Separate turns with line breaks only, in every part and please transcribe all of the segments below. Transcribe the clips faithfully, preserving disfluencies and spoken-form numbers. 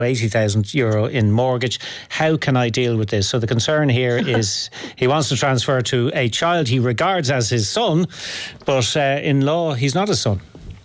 eighty thousand euro in mortgage. How can I deal with this? So the concern here is he wants to transfer to a child he regards as his son, but uh, in law he's not his son.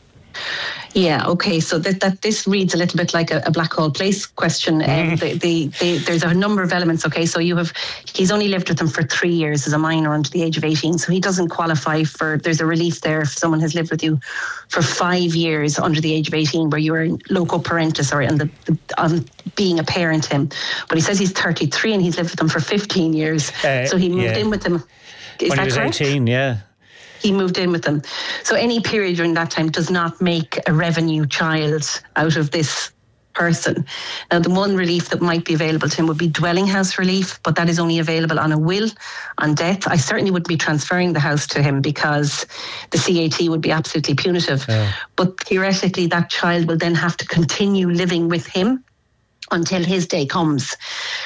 Yeah, okay, so that, that this reads a little bit like a, a Blackhall Place question. Mm. Um, the, the, the, there's a number of elements, okay, so you have, he's only lived with them for three years as a minor under the age of eighteen, so he doesn't qualify for, there's a relief there if someone has lived with you for five years under the age of eighteen, where you are loco parentis, or and the, the, um, being a parent to him. But he says he's thirty-three and he's lived with them for fifteen years, uh, so he moved yeah. in with them. Is
when
that
he was
correct?
eighteen, yeah.
He moved in with them. So any period during that time does not make a revenue child out of this person. Now, the one relief that might be available to him would be dwelling house relief, but that is only available on a will, on death. I certainly wouldn't be transferring the house to him because the C A T would be absolutely punitive. Yeah. But theoretically, that child will then have to continue living with him until his day comes.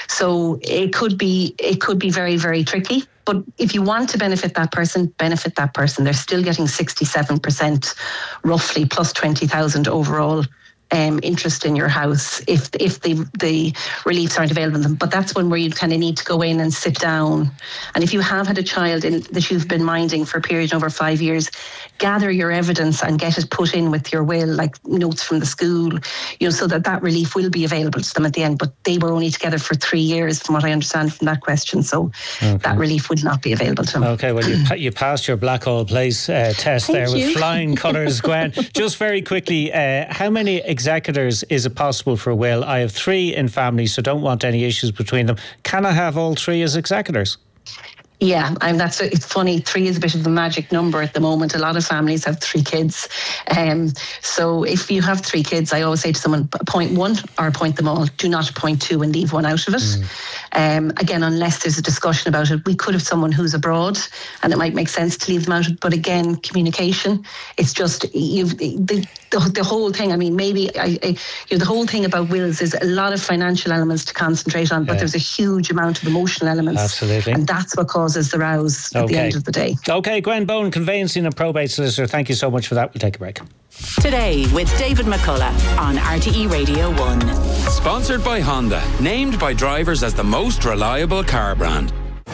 So it could be it could be very, very tricky. But if you want to benefit that person, benefit that person. They're still getting sixty-seven percent roughly plus twenty thousand overall um, interest in your house if if the the reliefs aren't available to them. But that's one where you kind of need to go in and sit down. And if you have had a child in, that you've been minding for a period over five years, gather your evidence and get it put in with your will, like notes from the school, you know, so that that relief will be available to them at the end. But they were only together for three years, from what I understand from that question. So okay. that relief would not be available to them.
Okay, well, you, you passed your Blackhall Place uh, test
Thank
there
you.
with flying colours, Gwen. Just very quickly, uh, how many executors is it possible for a will? I have three in family, so don't want any issues between them. Can I have all three as executors?
Yeah, and that's it's funny. Three is a bit of the magic number at the moment. A lot of families have three kids, um, so if you have three kids, I always say to someone: appoint one or appoint them all. Do not appoint two and leave one out of it. Mm. Um, again, unless there's a discussion about it, we could have someone who's abroad, and it might make sense to leave them out. But again, communication. It's just you've the the, the whole thing. I mean, maybe I, I, you know, the whole thing about wills is a lot of financial elements to concentrate on, but yeah. there's a huge amount of emotional elements.
Absolutely,
and that's what causes is the rows at okay. the end of the day.
Okay, Gwen Bowen, conveyancing and probate solicitor, thank you so much for that. We'll take a break.
Today with David McCullough on R T E Radio one.
Sponsored by Honda, named by drivers as the most reliable car brand.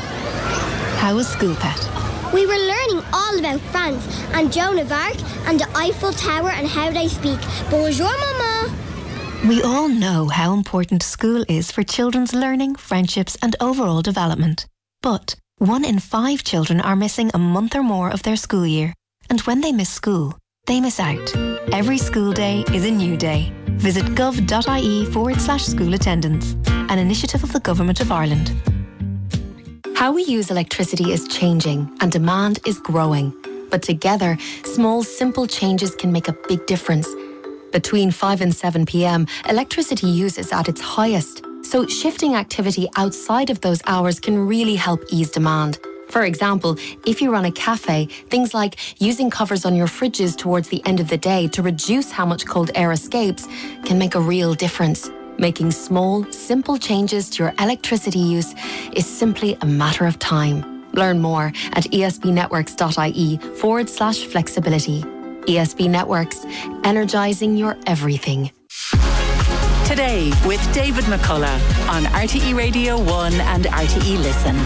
How was school, Pet?
We were learning all about France and Joan of Arc and the Eiffel Tower and how they speak. Bonjour, Mama.
We all know how important school is for children's learning, friendships and overall development. But one in five children are missing a month or more of their school year. And when they miss school, they miss out. Every school day is a new day. Visit gov.ie forward slash school attendance, an initiative of the Government of Ireland.
How we use electricity is changing and demand is growing. But together, small, simple changes can make a big difference. Between five and seven p.m, electricity use is at its highest. So shifting activity outside of those hours can really help ease demand. For example, if you run a cafe, things like using covers on your fridges towards the end of the day to reduce how much cold air escapes can make a real difference. Making small, simple changes to your electricity use is simply a matter of time. Learn more at esbnetworks.ie forward slash flexibility. E S B Networks, energising your everything.
Today with David McCullough on R T E Radio one and R T E Listen.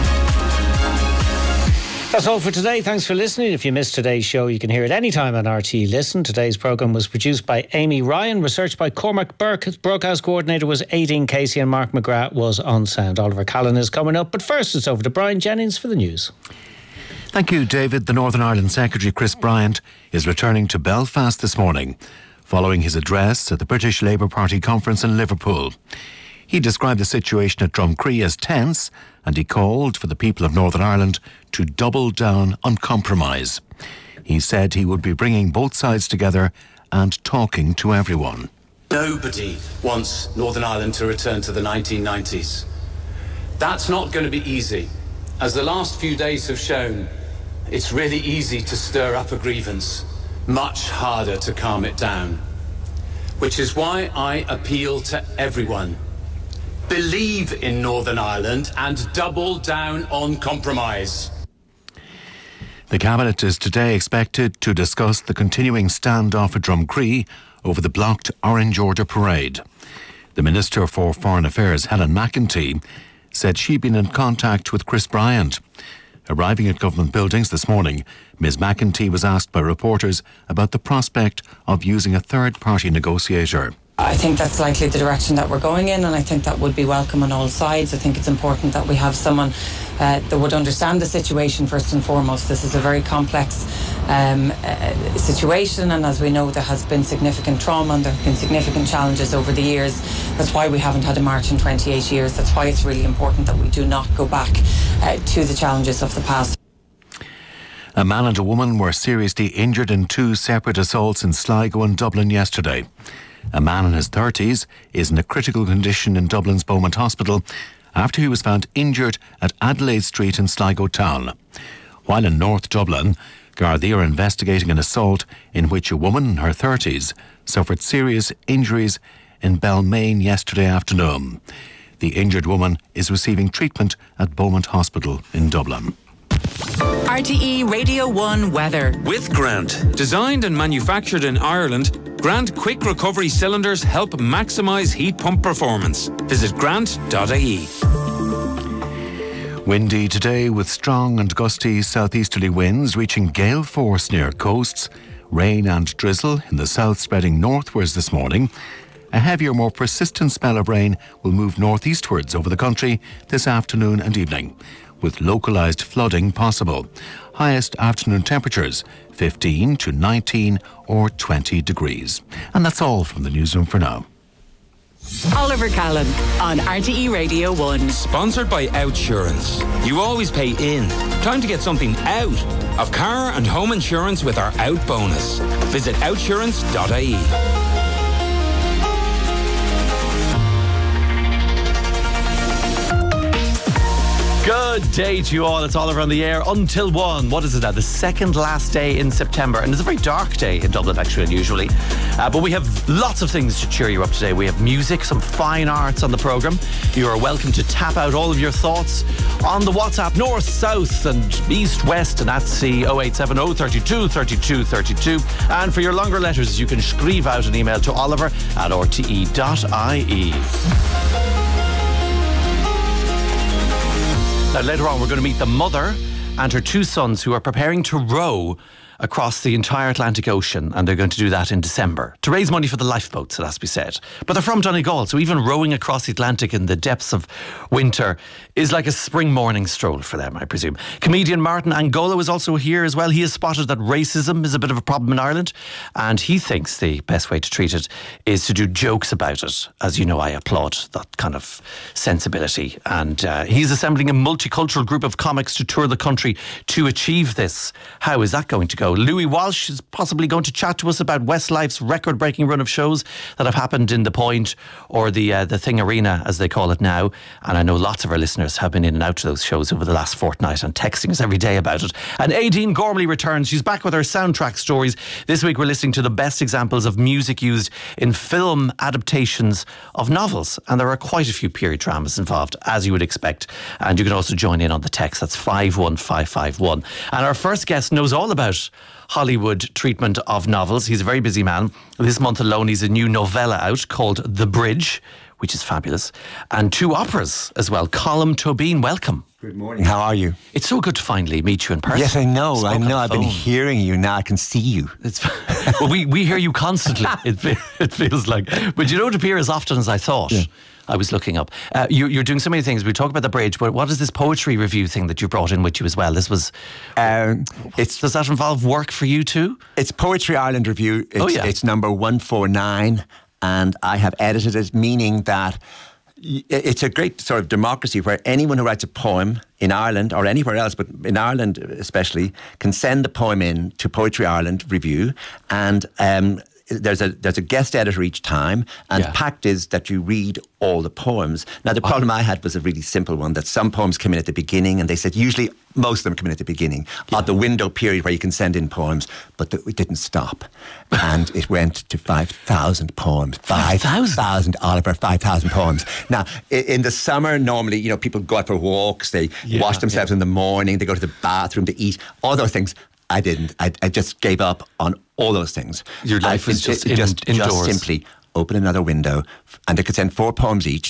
That's all for today. Thanks for listening. If you missed today's show, you can hear it anytime on R T E Listen. Today's programme was produced by Amy Ryan, researched by Cormac Burke. Broadcast coordinator was Aideen Casey and Mark McGrath was on sound. Oliver Callan is coming up, but first it's over to Brian Jennings for the news.
Thank you, David. The Northern Ireland Secretary Chris Bryant is returning to Belfast this morning, following his address at the British Labour Party conference in Liverpool. He described the situation at Drumcree as tense, and he called for the people of Northern Ireland to double down on compromise. He said he would be bringing both sides together and talking to everyone.
Nobody wants Northern Ireland to return to the nineteen nineties. That's not going to be easy. As the last few days have shown, it's really easy to stir up a grievance, much harder to calm it down. Which is why I appeal to everyone. Believe in Northern Ireland and double down on compromise.
The Cabinet is today expected to discuss the continuing standoff at Drumcree over the blocked Orange Order parade. The Minister for Foreign Affairs, Helen McEntee, said she'd been in contact with Chris Bryant. Arriving at government buildings this morning, Miz McEntee was asked by reporters about the prospect of using a third-party negotiator.
I think that's likely the direction that we're going in, and I think that would be welcome on all sides. I think it's important that we have someone uh, that would understand the situation first and foremost. This is a very complex um, uh, situation, and as we know, there has been significant trauma and there have been significant challenges over the years. That's why we haven't had a march in twenty-eight years. That's why it's really important that we do not go back uh, to the challenges of the past.
A man and a woman were seriously injured in two separate assaults in Sligo and Dublin yesterday. A man in his thirties is in a critical condition in Dublin's Beaumont Hospital after he was found injured at Adelaide Street in Sligo town. While in North Dublin, Gardaí are investigating an assault in which a woman in her thirties suffered serious injuries in Balmain yesterday afternoon. The injured woman is receiving treatment at Beaumont Hospital in Dublin.
R T E Radio one weather.
With Grant. Designed and manufactured in Ireland, Grant Quick Recovery Cylinders help maximise heat pump performance. Visit grant dot I E.
Windy today with strong and gusty southeasterly winds reaching gale force near coasts. Rain and drizzle in the south spreading northwards this morning. A heavier, more persistent spell of rain will move northeastwards over the country this afternoon and evening, with localised flooding possible. Highest afternoon temperatures fifteen to nineteen or twenty degrees. And that's all from the newsroom for now.
Oliver Callan on R T E Radio one.
Sponsored by Outsurance. You always pay in. Time to get something out of car and home insurance with our Out bonus. Visit outsurance dot I E.
Good day to you all. It's Oliver on the air until one. What is it now? The second last day in September. And it's a very dark day in Dublin, actually, unusually. Uh, but we have lots of things to cheer you up today. We have music, some fine arts on the programme. You are welcome to tap out all of your thoughts on the WhatsApp, north, south and east, west and at sea oh eight seven oh, thirty-two, thirty-two, thirty-two. And for your longer letters, you can screeve out an email to oliver at r t e dot I E. Now, later on, we're going to meet the mother and her two sons who are preparing to row across the entire Atlantic Ocean, and they're going to do that in December to raise money for the lifeboats, it has to be said. But they're from Donegal, so even rowing across the Atlantic in the depths of winter is like a spring morning stroll for them, I presume. Comedian Martin Angola is also here as well. He has spotted that racism is a bit of a problem in Ireland, and he thinks the best way to treat it is to do jokes about it. As you know, I applaud that kind of sensibility, and uh, he's assembling a multicultural group of comics to tour the country to achieve this. How is that going to go? Louis Walsh is possibly going to chat to us about Westlife's record-breaking run of shows that have happened in the Point, or the uh, the Thing Arena, as they call it now. And I know lots of our listeners have been in and out to those shows over the last fortnight and texting us every day about it. And Aideen Gormley returns. She's back with her soundtrack stories. This week we're listening to the best examples of music used in film adaptations of novels. And there are quite a few period dramas involved, as you would expect. And you can also join in on the text. That's five one five five one. And our first guest knows all about Hollywood treatment of novels. He's a very busy man. This month alone, he's a new novella out called The Bridge, which is fabulous, and two operas as well. Colm Tóibín, welcome.
Good morning. How are you?
It's so good to finally meet you in person.
Yes, I know. I know. I've been hearing you. Now I can see you.
It's, well, we, we hear you constantly, it, it feels like. But you don't appear as often as I thought. Yeah. I was looking up. Uh, you, you're doing so many things. We talk about The Bridge, but what is this poetry review thing that you brought in with you as well? This was... Um, it's, does that involve work for you too?
It's Poetry Ireland Review. It's,
oh, yeah.
It's number one forty-nine, and I have edited it, meaning that it's a great sort of democracy where anyone who writes a poem in Ireland or anywhere else, but in Ireland especially, can send the poem in to Poetry Ireland Review, and um, there's a there's a guest editor each time, and yeah. pact is that you read all the poems. Now, the problem I had was a really simple one, that some poems come in at the beginning, and they said usually most of them come in at the beginning, yeah. at the window period where you can send in poems, but the, it didn't stop. And it went to five thousand poems. five thousand, Oliver, five thousand poems. Now, in the summer, normally, you know, people go out for walks, they yeah, wash themselves yeah. in the morning, they go to the bathroom to eat, all those things. I didn't. I, I just gave up on all those things.
Your life was just,
it,
in,
just
indoors.
Just simply open another window, and they could send four poems each